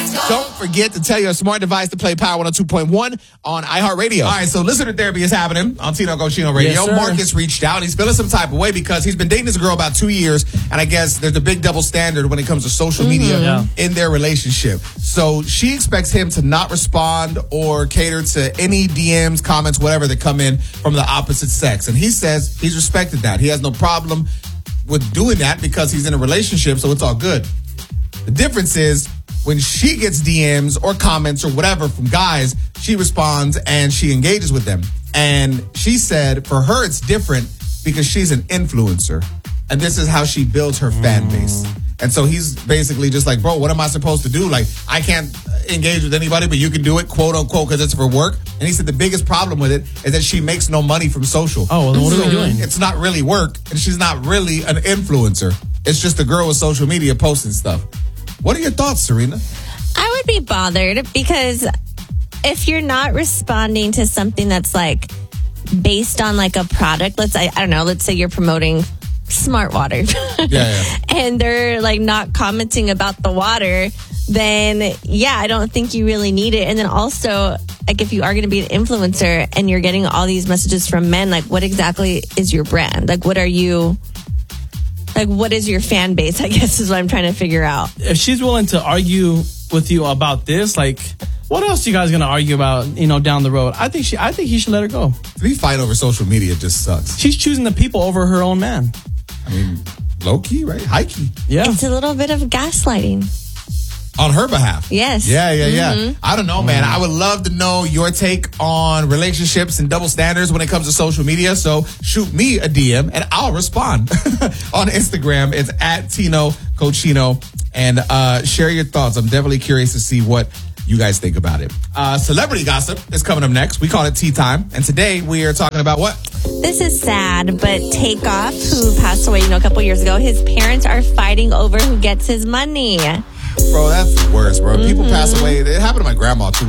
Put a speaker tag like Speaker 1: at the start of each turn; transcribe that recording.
Speaker 1: Don't forget to tell your smart device to play Power 102.1 on iHeartRadio. All right, so listener therapy is happening on Tino Cochino Radio.
Speaker 2: Yes, sir.
Speaker 1: Marcus reached out. He's feeling some type of way because he's been dating this girl about 2 years, and I guess there's a big double standard when it comes to social media in their relationship. So she expects him to not respond or cater to any DMs, comments, whatever that come in from the opposite sex. And he says he's respected that. He has no problem with doing that because he's in a relationship, so it's all good. The difference is when she gets DMs or comments or whatever from guys, she responds and she engages with them. And she said for her it's different because she's an influencer. And this is how she builds her fan base. And so he's basically just like, bro, what am I supposed to do? Like, I can't engage with anybody, but you can do it, quote unquote, because it's for work. And he said the biggest problem with it is that she makes no money from social.
Speaker 2: Oh, well, then what are we doing?
Speaker 1: It's not really work, and she's not really an influencer. It's just a girl with social media posting stuff. What are your thoughts, Serena?
Speaker 3: I would be bothered because if you're not responding to something that's like based on like a product, let's say you're promoting smart water and they're like not commenting about the water, then I don't think you really need it. And then also, like, if you are going to be an influencer and you're getting all these messages from men, like, what exactly is your brand? Like, what is your fan base, I guess, is what I'm trying to figure out.
Speaker 2: If she's willing to argue with you about this, like, what else you guys going to argue about, down the road? I think he should let her go.
Speaker 1: To be fighting over social media just sucks.
Speaker 2: She's choosing the people over her own man.
Speaker 1: I mean, low key, right? High key.
Speaker 2: Yeah.
Speaker 3: It's a little bit of gaslighting.
Speaker 1: On her behalf.
Speaker 3: Yes.
Speaker 1: Yeah.
Speaker 3: Mm-hmm.
Speaker 1: I don't know, man. I would love to know your take on relationships and double standards when it comes to social media. So shoot me a DM and I'll respond. On Instagram, it's at Tino Cochino. And share your thoughts. I'm definitely curious to see what you guys think about it. Celebrity gossip is coming up next. We call it Tea Time. And today we are talking about what?
Speaker 3: This is sad, but Takeoff, who passed away, a couple years ago, his parents are fighting over who gets his money.
Speaker 1: Bro, that's the worst, bro. People pass away. It happened to my grandma, too.